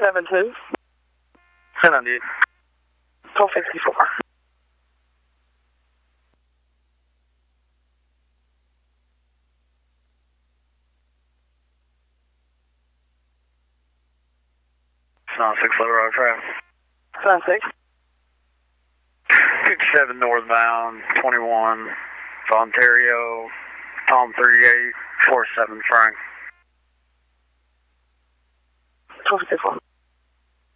972. Send on, dude. 1254. It's 6 letter aircraft. 96. 57 northbound, 21, Ontario, Tom 38, 47 Frank. 1254.